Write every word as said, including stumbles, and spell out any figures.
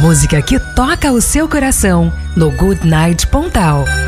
música que toca o seu coração no Good Night Pontal.